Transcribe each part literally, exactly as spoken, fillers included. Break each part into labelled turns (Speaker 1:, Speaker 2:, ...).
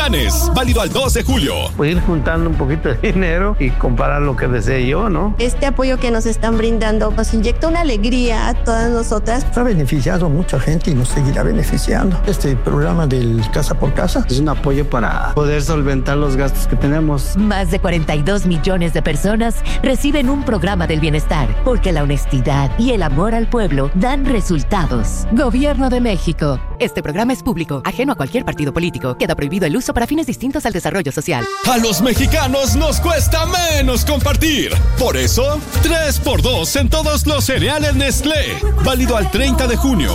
Speaker 1: Válido al dos de julio.
Speaker 2: Pues ir juntando un poquito de dinero y comparar lo que desee yo, ¿no?
Speaker 3: Este apoyo que nos están brindando nos inyecta una alegría a todas nosotras.
Speaker 4: Ha beneficiado a mucha gente y nos seguirá beneficiando. Este programa del Casa por Casa
Speaker 2: es un apoyo para poder solventar los gastos que tenemos.
Speaker 5: Más de cuarenta y dos millones de personas reciben un programa del bienestar, porque la honestidad y el amor al pueblo dan resultados. Gobierno de México. Este programa es público, ajeno a cualquier partido político. Queda prohibido el uso para fines distintos al desarrollo social.
Speaker 1: A los mexicanos nos cuesta menos compartir. Por eso, tres por dos en todos los cereales Nestlé. Válido al treinta de junio.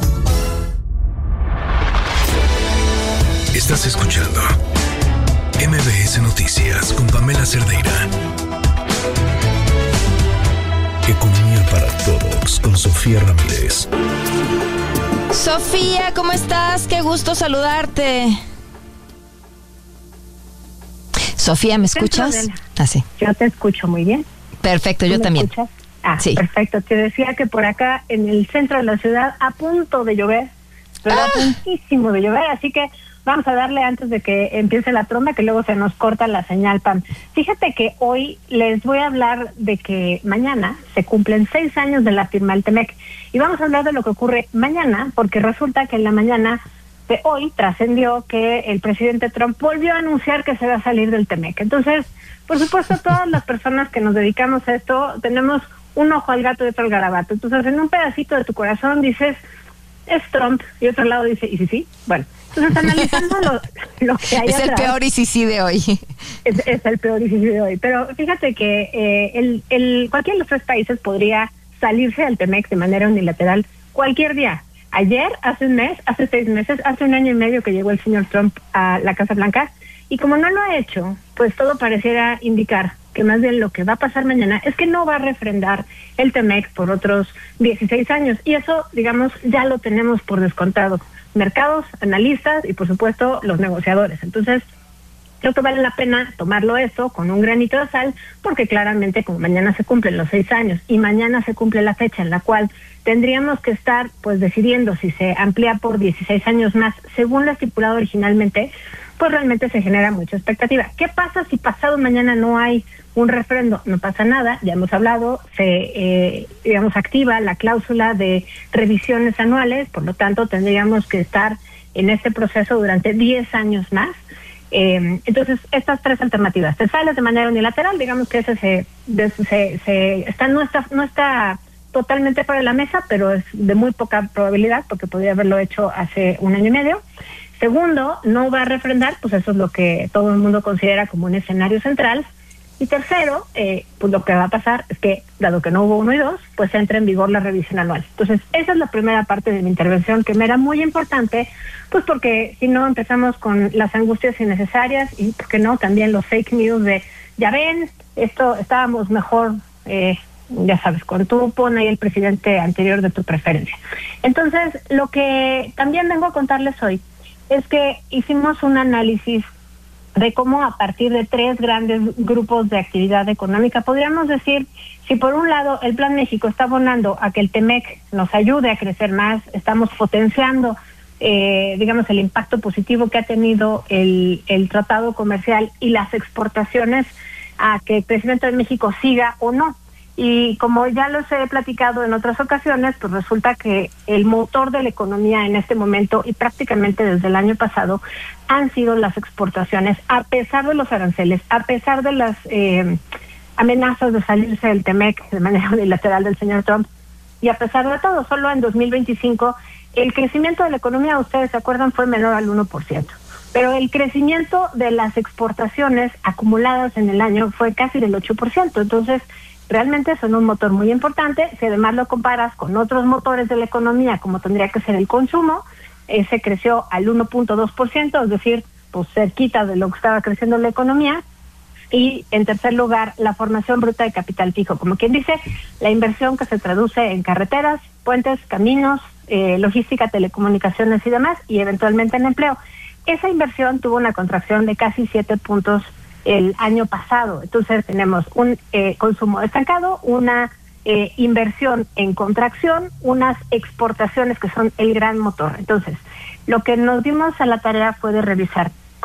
Speaker 6: Estás escuchando M B S Noticias con Pamela Cerdeira. Economía para todos con Sofía Ramírez.
Speaker 7: Sofía, ¿cómo estás? Qué gusto saludarte. Sofía, ¿me escuchas?
Speaker 8: Ah, sí. Yo te escucho muy bien.
Speaker 7: Perfecto, yo también.
Speaker 8: ¿Escuchas? Ah,
Speaker 7: sí.
Speaker 8: Perfecto. Te decía que por acá, en el centro de la ciudad, a punto de llover, pero ah. a puntísimo de llover, así que vamos a darle antes de que empiece la tromba, que luego se nos corta la señal, Pam. Fíjate que hoy les voy a hablar de que mañana se cumplen seis años de la firma del T-M E C. Y vamos a hablar de lo que ocurre mañana, porque resulta que en la mañana de hoy trascendió que el presidente Trump volvió a anunciar que se va a salir del T M E C. Entonces, por supuesto, todas las personas que nos dedicamos a esto tenemos un ojo al gato y otro al garabato. Entonces, en un pedacito de tu corazón dices, es Trump, y otro lado dice, ¿y si sí? Bueno, entonces analizando lo, lo que hay
Speaker 7: Es
Speaker 8: atrás,
Speaker 7: el peor y si sí de hoy.
Speaker 8: Es, es el peor y si sí de hoy. Pero fíjate que eh, el, el cualquiera de los tres países podría salirse del T M E C de manera unilateral cualquier día. Ayer, hace un mes, hace seis meses, hace un año y medio que llegó el señor Trump a la Casa Blanca, y como no lo ha hecho, pues todo pareciera indicar que más bien lo que va a pasar mañana es que no va a refrendar el T M E C por otros dieciséis años, y eso, digamos, ya lo tenemos por descontado. Mercados, analistas y, por supuesto, los negociadores. Entonces, creo que vale la pena tomarlo eso con un granito de sal, porque claramente como mañana se cumplen los seis años y mañana se cumple la fecha en la cual tendríamos que estar pues decidiendo si se amplía por dieciséis años más, según lo estipulado originalmente, pues realmente se genera mucha expectativa. ¿Qué pasa si pasado mañana no hay un referendo? No pasa nada, ya hemos hablado, se, eh, digamos, activa la cláusula de revisiones anuales, por lo tanto tendríamos que estar en este proceso durante diez años más. Eh, entonces, estas tres alternativas, te sales de manera unilateral, digamos que ese se, de, se, se está, no está, no está totalmente fuera de la mesa, pero es de muy poca probabilidad, porque podría haberlo hecho hace un año y medio. Segundo, no va a refrendar, pues eso es lo que todo el mundo considera como un escenario central. Y tercero, eh, pues lo que va a pasar es que, dado que no hubo uno y dos, pues entra en vigor la revisión anual. Entonces, esa es la primera parte de mi intervención, que me era muy importante, pues porque si no empezamos con las angustias innecesarias y, ¿por qué no?, también los fake news de, ya ven, esto estábamos mejor, eh, ya sabes, con tú pon ahí el presidente anterior de tu preferencia. Entonces, lo que también vengo a contarles hoy es que hicimos un análisis de cómo a partir de tres grandes grupos de actividad económica, podríamos decir, si por un lado el Plan México está abonando a que el T M E C nos ayude a crecer más, estamos potenciando, eh, digamos, el impacto positivo que ha tenido el, el tratado comercial y las exportaciones a que el presidente de México siga o no. Y como ya los he platicado en otras ocasiones, pues resulta que el motor de la economía en este momento y prácticamente desde el año pasado han sido las exportaciones, a pesar de los aranceles, a pesar de las eh, amenazas de salirse del T M E C de manera unilateral del señor Trump, y a pesar de todo, solo en dos mil veinticinco el crecimiento de la economía, ustedes se acuerdan, fue menor al uno por ciento. Pero el crecimiento de las exportaciones acumuladas en el año fue casi del ocho por ciento. Entonces, realmente son un motor muy importante. Si además lo comparas con otros motores de la economía, como tendría que ser el consumo, ese creció al uno punto dos por ciento, es decir, pues cerquita de lo que estaba creciendo la economía. Y en tercer lugar, la formación bruta de capital fijo, como quien dice, la inversión que se traduce en carreteras, puentes, caminos, eh, logística, telecomunicaciones y demás, y eventualmente en empleo. Esa inversión tuvo una contracción de casi siete puntos el año pasado. Entonces tenemos un eh, consumo estancado, una eh, inversión en contracción, unas exportaciones que son el gran motor. Entonces, lo que nos dimos a la tarea fue de revisar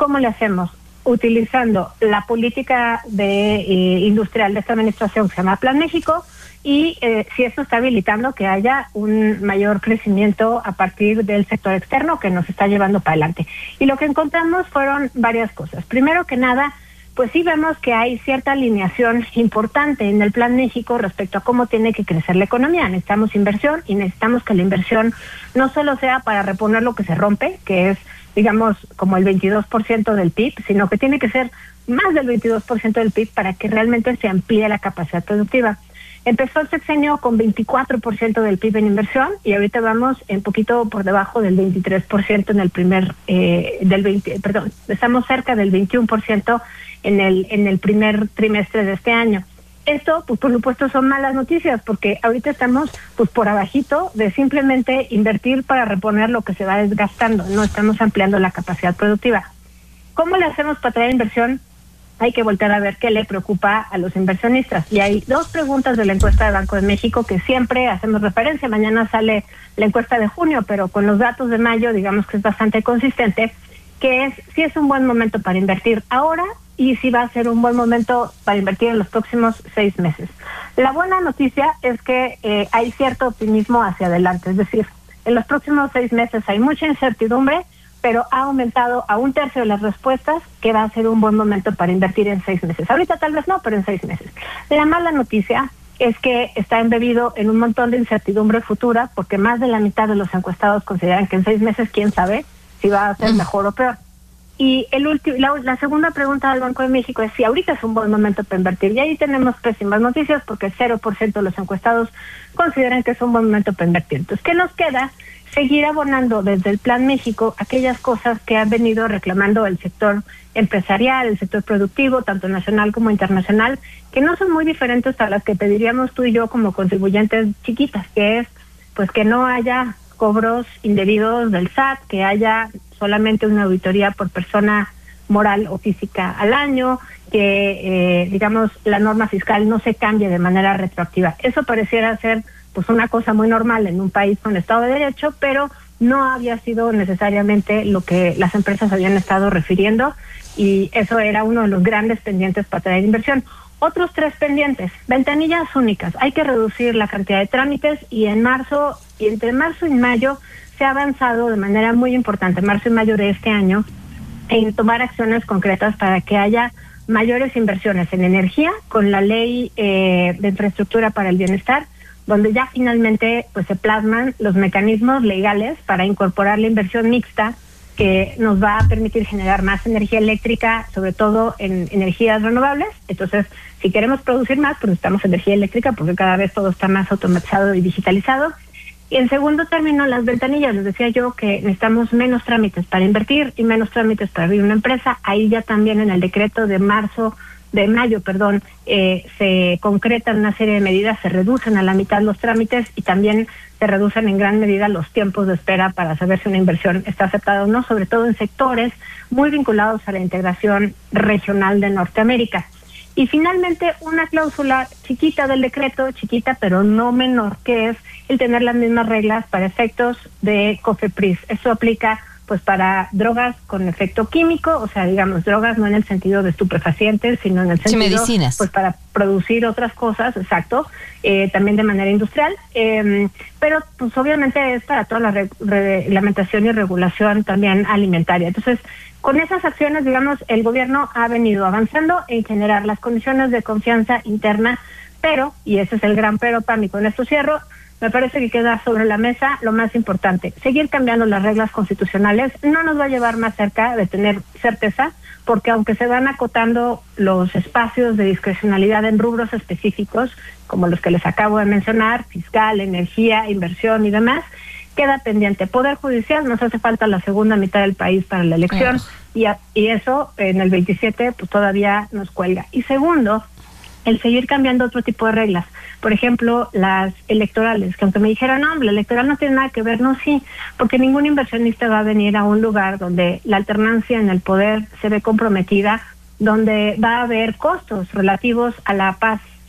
Speaker 8: ¿cómo le hacemos? Utilizando la política de eh, industrial de esta administración que se llama Plan México, y eh, si esto está habilitando que haya un mayor crecimiento a partir del sector externo que nos está llevando para adelante. Y lo que encontramos fueron varias cosas. Primero que nada, pues sí vemos que hay cierta alineación importante en el Plan México respecto a cómo tiene que crecer la economía. Necesitamos inversión y necesitamos que la inversión no solo sea para reponer lo que se rompe, que es, digamos, como el veintidós por ciento del P I B, sino que tiene que ser más del veintidós por ciento del P I B para que realmente se amplíe la capacidad productiva. Empezó el sexenio con veinticuatro por ciento del P I B en inversión y ahorita vamos un poquito por debajo del veintitrés por ciento en el primer, eh, del veinte, perdón, estamos cerca del veintiuno por ciento en el, en el primer trimestre de este año. Esto, pues por supuesto, son malas noticias porque ahorita estamos pues por abajito de simplemente invertir para reponer lo que se va desgastando, no estamos ampliando la capacidad productiva. ¿Cómo le hacemos para traer inversión? Hay que voltear a ver qué le preocupa a los inversionistas. Y hay dos preguntas de la encuesta de Banco de México que siempre hacemos referencia. Mañana sale la encuesta de junio, pero con los datos de mayo, digamos que es bastante consistente, que es si es un buen momento para invertir ahora y si va a ser un buen momento para invertir en los próximos seis meses. La buena noticia es que eh, hay cierto optimismo hacia adelante. Es decir, en los próximos seis meses hay mucha incertidumbre, pero ha aumentado a un tercio de las respuestas que va a ser un buen momento para invertir en seis meses. Ahorita tal vez no, pero en seis meses. La mala noticia es que está embebido en un montón de incertidumbre futura, porque más de la mitad de los encuestados consideran que en seis meses quién sabe si va a ser mejor o peor. Y el último, la, la segunda pregunta del Banco de México es si ahorita es un buen momento para invertir. Y ahí tenemos pésimas noticias porque cero por ciento de los encuestados consideran que es un buen momento para invertir. Entonces, ¿qué nos queda? Seguir abonando desde el Plan México aquellas cosas que han venido reclamando el sector empresarial, el sector productivo, tanto nacional como internacional, que no son muy diferentes a las que pediríamos tú y yo como contribuyentes chiquitas, que es pues que no haya cobros indebidos del S A T, que haya solamente una auditoría por persona moral o física al año, que eh, digamos la norma fiscal no se cambie de manera retroactiva. Eso pareciera ser pues una cosa muy normal en un país con Estado de Derecho, pero no había sido necesariamente lo que las empresas habían estado refiriendo y eso era uno de los grandes pendientes para traer inversión. Otros tres pendientes, ventanillas únicas. Hay que reducir la cantidad de trámites y en marzo, y entre marzo y mayo se ha avanzado de manera muy importante, marzo y mayo de este año, en tomar acciones concretas para que haya mayores inversiones en energía con la ley eh, de infraestructura para el bienestar, donde ya finalmente pues se plasman los mecanismos legales para incorporar la inversión mixta que nos va a permitir generar más energía eléctrica, sobre todo en energías renovables. Entonces, si queremos producir más, pues necesitamos energía eléctrica porque cada vez todo está más automatizado y digitalizado. Y en segundo término, las ventanillas, les decía yo que necesitamos menos trámites para invertir y menos trámites para abrir una empresa. Ahí ya también en el decreto de marzo de mayo, perdón, eh, se concretan una serie de medidas, se reducen a la mitad los trámites y también se reducen en gran medida los tiempos de espera para saber si una inversión está aceptada o no, sobre todo en sectores muy vinculados a la integración regional de Norteamérica. Y finalmente, una cláusula chiquita del decreto, chiquita pero no menor, que es el tener las mismas reglas para efectos de COFEPRIS. Eso aplica pues para drogas con efecto químico, o sea, digamos, drogas no en el sentido de estupefacientes, sino en el sentido,
Speaker 7: sí, medicinas,
Speaker 8: pues para producir otras cosas, exacto, eh, también de manera industrial, eh, pero pues obviamente es para toda la re- reglamentación y regulación también alimentaria. Entonces, con esas acciones, digamos, el gobierno ha venido avanzando en generar las condiciones de confianza interna, pero, y ese es el gran pero para mí, con esto cierro, me parece que queda sobre la mesa lo más importante. Seguir cambiando las reglas constitucionales no nos va a llevar más cerca de tener certeza, porque aunque se van acotando los espacios de discrecionalidad en rubros específicos, como los que les acabo de mencionar, fiscal, energía, inversión y demás, queda pendiente. Poder Judicial, nos hace falta la segunda mitad del país para la elección, y, a, y eso en el veintisiete pues todavía nos cuelga. Y segundo, el seguir cambiando otro tipo de reglas. Por ejemplo, las electorales, que aunque me dijeran, no, la electoral no tiene nada que ver, no, sí, porque ningún inversionista va a venir a un lugar donde la alternancia en el poder se ve comprometida, donde va a haber costos relativos a la paz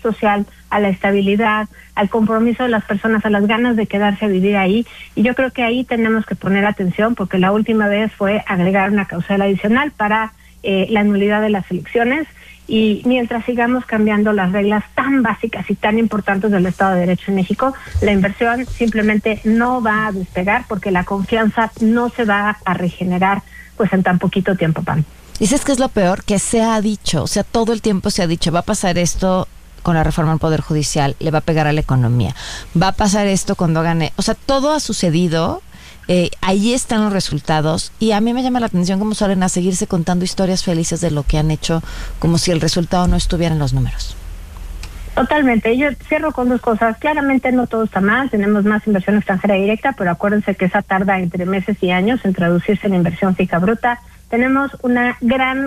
Speaker 8: social, a la estabilidad, al compromiso de las personas, a las ganas de quedarse a vivir ahí. Y yo creo que ahí tenemos que poner atención, porque la última vez fue agregar una causal adicional para eh, la nulidad de las elecciones. Y mientras sigamos cambiando las reglas tan básicas y tan importantes del Estado de Derecho en México, la inversión simplemente no va a despegar, porque la confianza no se va a regenerar pues en tan poquito tiempo, Pam.
Speaker 7: ¿Dices que es lo peor? Que se ha dicho, o sea, todo el tiempo se ha dicho, va a pasar esto con la reforma al Poder Judicial, le va a pegar a la economía, va a pasar esto cuando gane, o sea, todo ha sucedido. Eh, ahí están los resultados, y a mí me llama la atención cómo salen a seguirse contando historias felices de lo que han hecho, como si el resultado no estuviera en los números.
Speaker 8: Totalmente. Yo cierro con dos cosas. Claramente no todo está mal, tenemos más inversión extranjera directa, pero acuérdense que esa tarda entre meses y años en traducirse en inversión fija bruta. Tenemos una gran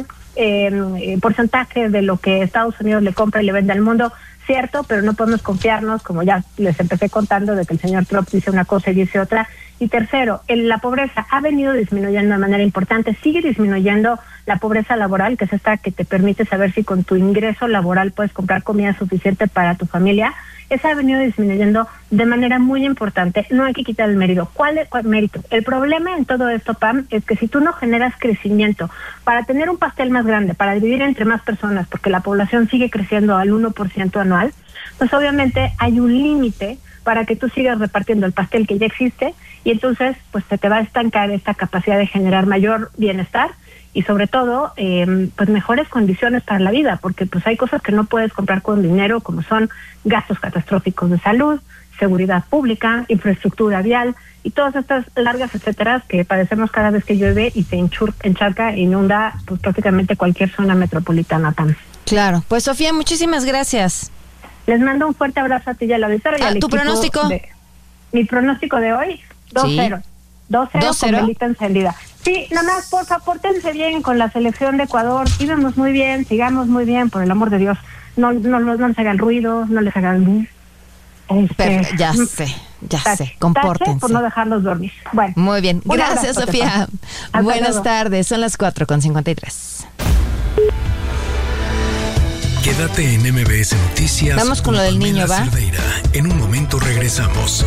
Speaker 8: eh, porcentaje de lo que Estados Unidos le compra y le vende al mundo, cierto, pero no podemos confiarnos, como ya les empecé contando, de que el señor Trump dice una cosa y dice otra. Y tercero, el, la pobreza ha venido disminuyendo de manera importante, sigue disminuyendo la pobreza laboral, que es esta que te permite saber si con tu ingreso laboral puedes comprar comida suficiente para tu familia. Esa ha venido disminuyendo de manera muy importante. No hay que quitar el mérito. ¿Cuál es el mérito? El problema en todo esto, Pam, es que si tú no generas crecimiento para tener un pastel más grande, para dividir entre más personas, porque la población sigue creciendo al uno por ciento anual, pues obviamente hay un límite para que tú sigas repartiendo el pastel que ya existe, y entonces pues se te va a estancar esta capacidad de generar mayor bienestar y sobre todo eh, pues mejores condiciones para la vida, porque pues hay cosas que no puedes comprar con dinero, como son gastos catastróficos de salud, seguridad pública, infraestructura vial y todas estas largas etcétera que padecemos cada vez que llueve y se enchur- encharca e inunda pues prácticamente cualquier zona metropolitana, Pam.
Speaker 7: Claro, pues Sofía, muchísimas gracias.
Speaker 8: Les mando un fuerte abrazo a ti y a la auditoría.
Speaker 7: Ah,
Speaker 8: y al
Speaker 7: ¿tu
Speaker 8: equipo
Speaker 7: pronóstico?
Speaker 8: De, mi pronóstico de hoy, dos cero.
Speaker 7: Sí.
Speaker 8: dos cero con velita encendida. Sí, nada más, por favor, pórtense bien con la selección de Ecuador. Íbamos muy bien, sigamos muy bien, por el amor de Dios. No, no, no, no les hagan ruido, no les hagan... Este,
Speaker 7: Pero, ya sé, ya tache, sé, compórtense.
Speaker 8: Tache por no dejarlos dormir. Bueno.
Speaker 7: Muy bien, gracias, abrazo, Sofía. Buenas luego. tardes, son las cuatro con cincuenta y tres.
Speaker 6: Quédate en M B S Noticias.
Speaker 7: Vamos con lo del
Speaker 6: Pamela
Speaker 7: niño, ¿va?
Speaker 6: Cerdeira. En un momento regresamos.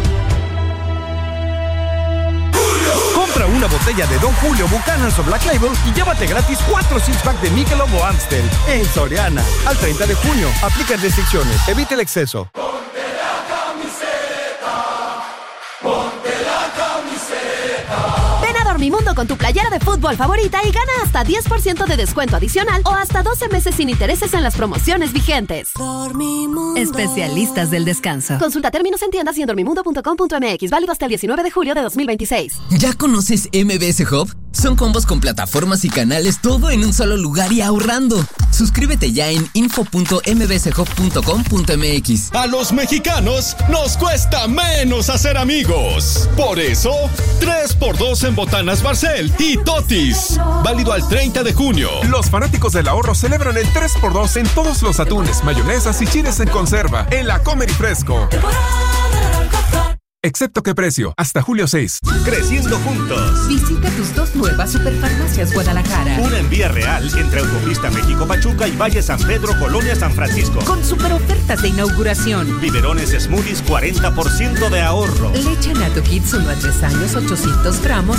Speaker 9: Compra una botella de Don Julio Buchanan's o Black Label y llévate gratis cuatro six-pack de Michelob o Amstel. En Soriana, al treinta de junio. Aplica restricciones. Evite el exceso.
Speaker 10: Ponte la camiseta. Ponte la camiseta.
Speaker 11: Ven a Dormimundo con tu playera de fútbol favorita y gana hasta diez por ciento de descuento adicional o hasta doce meses sin intereses en las promociones vigentes.
Speaker 12: Dormimundo.
Speaker 11: Especialistas del descanso. Consulta términos en tiendas y en dormimundo punto com punto m x. Válido hasta el diecinueve de julio de dos mil veintiséis.
Speaker 13: ¿Ya conoces M B S Hub? Son combos con plataformas y canales, todo en un solo lugar y ahorrando. Suscríbete ya en info punto m b s hub punto com punto m x.
Speaker 1: A los mexicanos nos cuesta menos hacer amigos. Por eso, tres por dos en botanas Barcel y Totis. Válido al treinta de junio.
Speaker 14: Los fanáticos del ahorro celebran el tres por dos en todos los atunes, mayonesas y chiles en conserva en la Comer y Fresco. Excepto qué precio, hasta julio seis.
Speaker 15: Creciendo juntos.
Speaker 16: Visita tus dos nuevas Superfarmacias Guadalajara.
Speaker 15: Una en Vía Real, entre Autopista México-Pachuca y Valle San Pedro, Colonia San Francisco.
Speaker 16: Con super ofertas de inauguración.
Speaker 15: Biberones Smoothies, cuarenta por ciento de ahorro.
Speaker 16: Leche Nato Kids uno a tres años, ochocientos gramos,